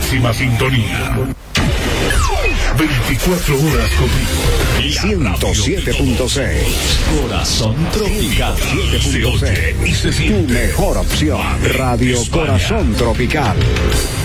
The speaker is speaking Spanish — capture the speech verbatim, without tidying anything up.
máxima sintonía. veinticuatro horas contigo. ciento siete punto seis. Corazón Tropical. siete punto seis. Tu mejor opción. Radio Corazón Tropical.